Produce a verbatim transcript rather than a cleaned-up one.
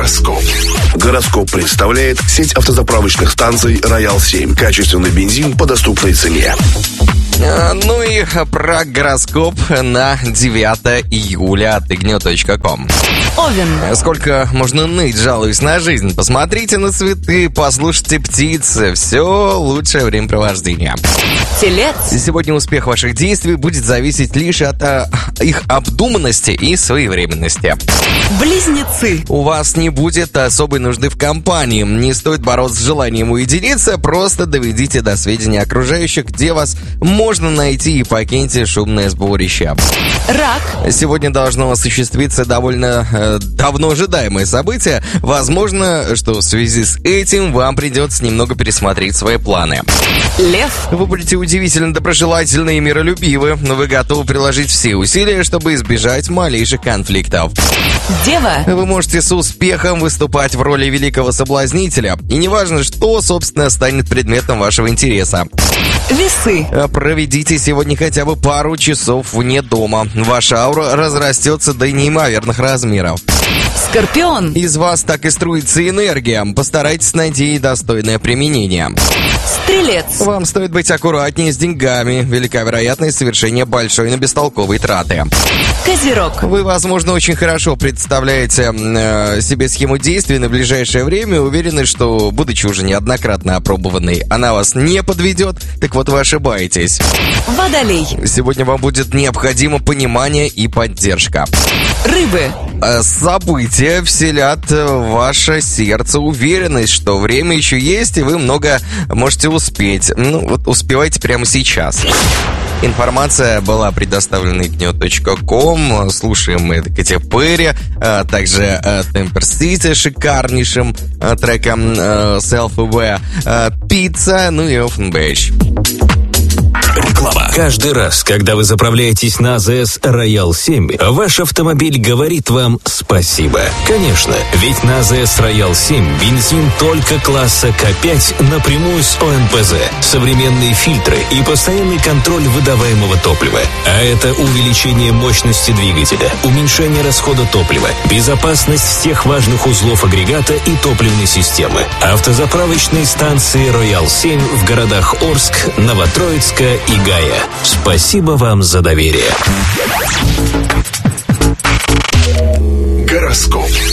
Гороскоп. Гороскоп представляет сеть автозаправочных станций «Роял семь». Качественный бензин по доступной цене. Ну и про гороскоп на девятое июля от игню точка ком. Овен. Сколько можно ныть, жалуюсь на жизнь. Посмотрите на цветы, послушайте птиц. Все лучшее времяпровождение. Телец. Сегодня успех ваших действий будет зависеть лишь от а, их обдуманности и своевременности. Близнецы. У вас не будет особой нужды в компании. Не стоит бороться с желанием уединиться. Просто доведите до сведения окружающих, где вас можно найти, и покиньте шумное сборище. Рак. Сегодня должно осуществиться довольно э, давно ожидаемое событие. Возможно, что в связи с этим вам придется немного пересмотреть свои планы. Лев. Вы будете удивительно доброжелательны и миролюбивы, но вы готовы приложить все усилия, чтобы избежать малейших конфликтов. Дева. Вы можете с успехом выступать в роли великого соблазнителя, и неважно, что, собственно, станет предметом вашего интереса. Весы. Проведите сегодня хотя бы пару часов вне дома. Ваша аура разрастется до неимоверных размеров. Скорпион. Из вас так и струится энергия. Постарайтесь найти ей достойное применение. Стрелец. Вам стоит быть аккуратнее с деньгами. Велика вероятность совершения большой, но бестолковой траты. Козерог. Вы, возможно, очень хорошо представляете э, себе схему действий на ближайшее время. Уверены, что, будучи уже неоднократно опробованной, она вас не подведет. Так вот, вы ошибаетесь. Водолей. Сегодня вам будет необходимо понимание и поддержка. Рыбы. События вселят в ваше сердце уверенность, что время еще есть, и вы много можете успеть. Ну, вот успевайте прямо сейчас. Информация была предоставлена игню точка ком. Слушаем мы Кэти Перри, а также Темпер Сити шикарнейшим треком Self Aware, Пицца, ну и Offenbach. Реклама. Каждый раз, когда вы заправляетесь на АЗС Роял семь, ваш автомобиль говорит вам спасибо. Конечно, ведь на АЗС Роял семь бензин только класса К пять напрямую с О Н П З, современные фильтры и постоянный контроль выдаваемого топлива. А это увеличение мощности двигателя, уменьшение расхода топлива, безопасность всех важных узлов агрегата и топливной системы. Автозаправочные станции Роял семь в городах Орск, Новотроицка и Гая. Спасибо вам за доверие. Гороскоп.